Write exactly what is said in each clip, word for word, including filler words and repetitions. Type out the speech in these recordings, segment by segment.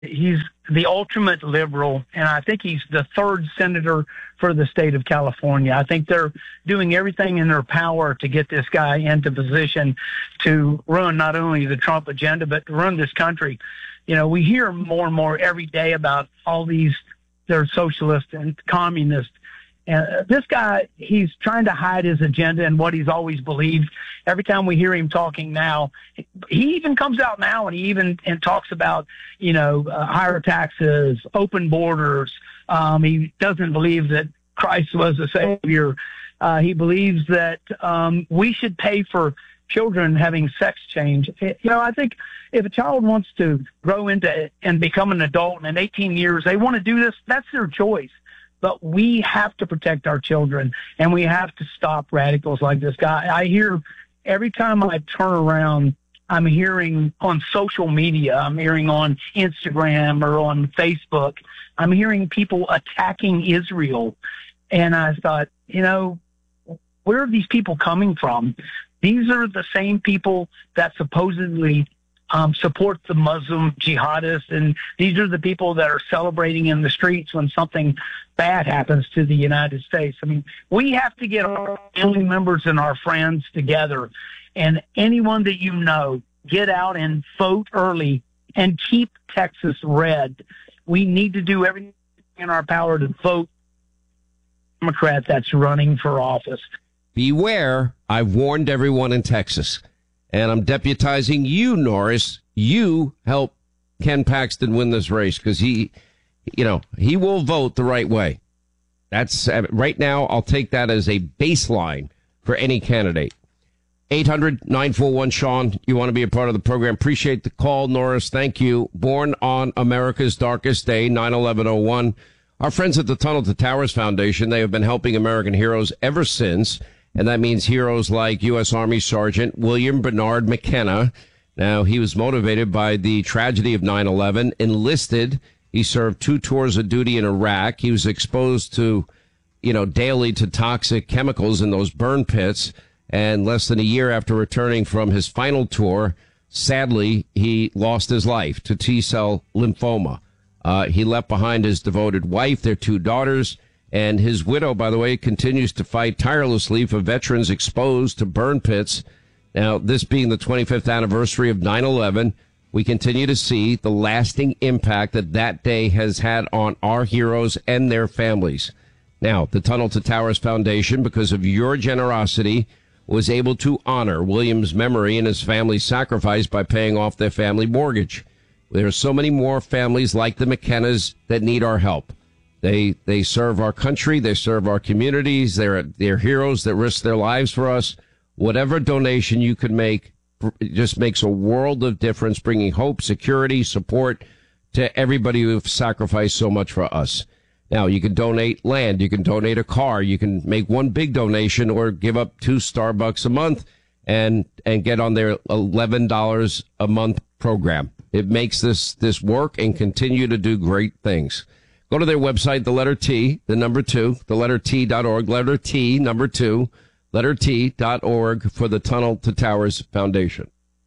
He's the ultimate liberal, and I think he's the third senator for the state of California. I think they're doing everything in their power to get this guy into position to run not only the Trump agenda, but to run this country. You know, we hear more and more every day about all these, they're socialist and communist. And this guy, he's trying to hide his agenda and what he's always believed. Every time we hear him talking now, he even comes out now and he even and talks about, you know, uh, higher taxes, open borders. Um, he doesn't believe that Christ was a savior. Uh, he believes that um, we should pay for children having sex change. You know, I think if a child wants to grow into and become an adult in eighteen years, they want to do this, that's their choice. But we have to protect our children, and we have to stop radicals like this guy. I hear every time I turn around, I'm hearing on social media, I'm hearing on Instagram or on Facebook, I'm hearing people attacking Israel. And I thought, you know, where are these people coming from? These are the same people that supposedly Um, support the Muslim jihadists, and these are the people that are celebrating in the streets when something bad happens to the United States. I mean, we have to get our family members and our friends together, and anyone that you know, get out and vote early and keep Texas red. We need to do everything in our power to vote Democrat that's running for office. Beware, I've warned everyone in Texas. And I'm deputizing you, Norris. You help Ken Paxton win this race because he, you know, he will vote the right way. That's uh, right now. I'll take that as a baseline for any candidate. eight hundred nine four one Sean. You want to be a part of the program. Appreciate the call, Norris. Thank you. Born on America's darkest day, nine eleven oh one. Our friends at the Tunnel to Towers Foundation, they have been helping American heroes ever since. And that means heroes like U S. Army Sergeant William Bernard McKenna. Now, he was motivated by the tragedy of nine eleven, enlisted. He served two tours of duty in Iraq. He was exposed to, you know, daily to toxic chemicals in those burn pits. And less than a year after returning from his final tour, sadly, he lost his life to T-cell lymphoma. Uh, he left behind his devoted wife, their two daughters. And his widow, by the way, continues to fight tirelessly for veterans exposed to burn pits. Now, this being the twenty-fifth anniversary of nine eleven, we continue to see the lasting impact that that day has had on our heroes and their families. Now, the Tunnel to Towers Foundation, because of your generosity, was able to honor William's memory and his family's sacrifice by paying off their family mortgage. There are so many more families like the McKennas that need our help. They they serve our country. They serve our communities. They're they're heroes that risk their lives for us. Whatever donation you could make just makes a world of difference, bringing hope, security, support to everybody who've sacrificed so much for us. Now, you can donate land. You can donate a car. You can make one big donation or give up two Starbucks a month and and get on their eleven dollars a month program. It makes this this work and continue to do great things. Go to their website, the letter T, the number two, the letter T dot org, letter T, number two, letter T dot org for the Tunnel to Towers Foundation.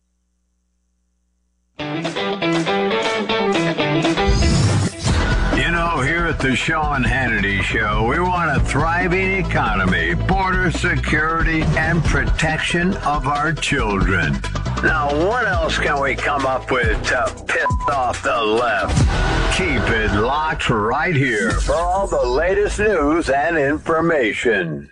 You know, here at the Sean Hannity Show, we want a thriving economy, border security, and protection of our children. Now, what else can we come up with to piss off the left? Keep it locked right here for all the latest news and information.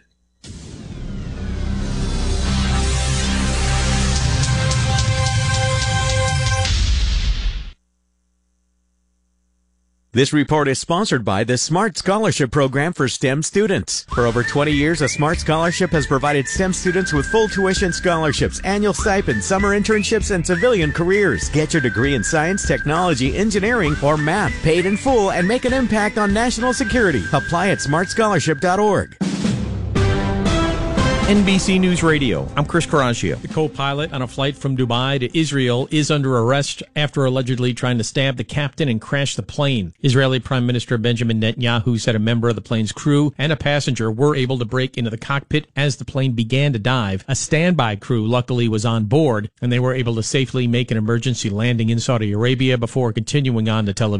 This report is sponsored by the Smart Scholarship Program for STEM students. For over twenty years, a Smart Scholarship has provided STEM students with full tuition scholarships, annual stipends, summer internships, and civilian careers. Get your degree in science, technology, engineering, or math paid in full and make an impact on national security. Apply at smart scholarship dot org. N B C News Radio, I'm Chris Caraccio. The co-pilot on a flight from Dubai to Israel is under arrest after allegedly trying to stab the captain and crash the plane. Israeli Prime Minister Benjamin Netanyahu said a member of the plane's crew and a passenger were able to break into the cockpit as the plane began to dive. A standby crew luckily was on board, and they were able to safely make an emergency landing in Saudi Arabia before continuing on to Tel Aviv.